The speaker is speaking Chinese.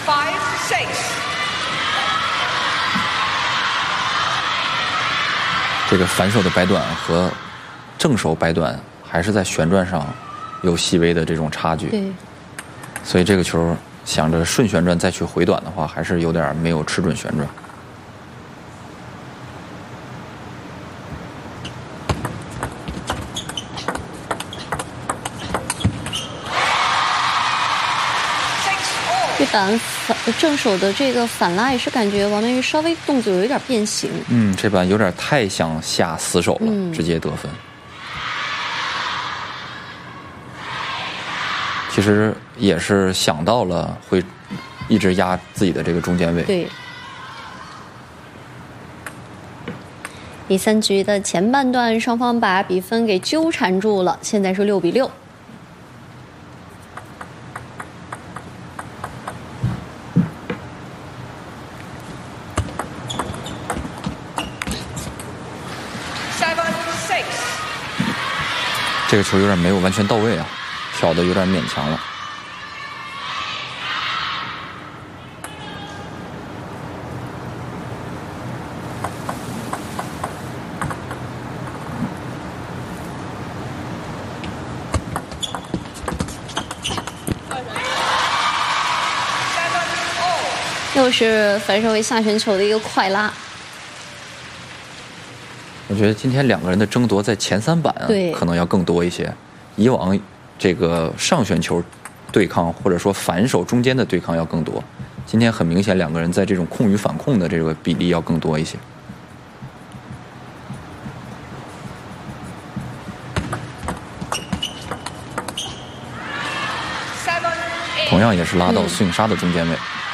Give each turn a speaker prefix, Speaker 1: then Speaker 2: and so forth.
Speaker 1: 5-6。
Speaker 2: 这个反手的摆短和正手摆短还是在旋转上有细微的这种差距。
Speaker 3: 对，
Speaker 2: 所以这个球想着顺旋转再去回短的话，还是有点没有吃准旋转。
Speaker 3: 这板正手的这个反拉也是感觉王曼玉稍微动作有一点变形。
Speaker 2: 这板有点太想下死手了，直接得分。其实也是想到了会一直压自己的这个中间位。
Speaker 3: 对。第3局的前半段，双方把比分给纠缠住了，现在是6-6。
Speaker 2: 这个球有点没有完全到位啊，挑的有点勉强了。
Speaker 3: 又是反手为下旋球的一个快拉。
Speaker 2: 我觉得今天两个人的争夺在前3板可能要更多一些。以往这个上旋球对抗或者说反手中间的对抗要更多，今天很明显两个人在这种控与反控的这个比例要更多一些。同样也是拉到swing杀的中间位。